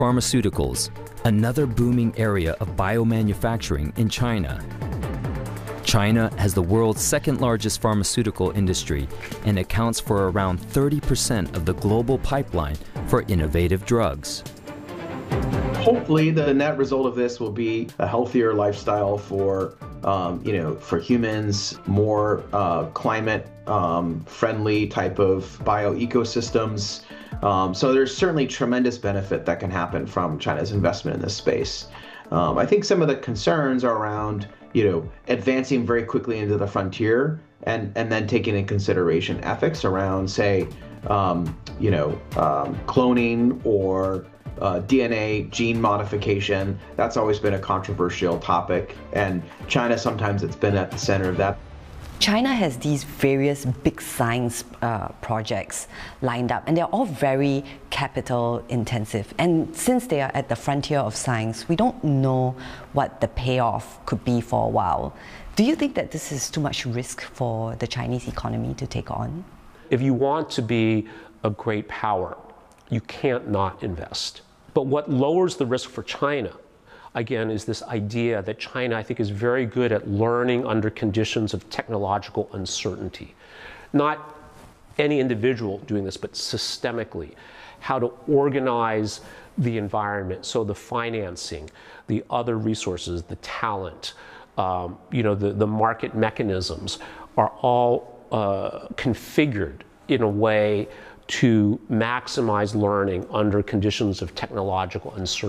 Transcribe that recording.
Pharmaceuticals, another booming area of biomanufacturing in China. China has the world's second-largest pharmaceutical industry and accounts for around 30% of the global pipeline for innovative drugs. Hopefully, the net result of this will be a healthier lifestyle for humans, more climate friendly type of bioecosystems. So there's certainly tremendous benefit that can happen from China's investment in this space. I think some of the concerns are around, advancing very quickly into the frontier and then taking into consideration ethics around, say, cloning or DNA gene modification. That's always been a controversial topic, and China, sometimes it's been at the center of that. China has these various big science projects lined up, and they're all very capital intensive. And since they are at the frontier of science, we don't know what the payoff could be for a while. Do you think that this is too much risk for the Chinese economy to take on? If you want to be a great power, you can't not invest. But what lowers the risk for China, again, is this idea that China, I think, is very good at learning under conditions of technological uncertainty. Not any individual doing this, but systemically. How to organize the environment, so the financing, the other resources, the talent, the market mechanisms are all configured in a way to maximize learning under conditions of technological uncertainty.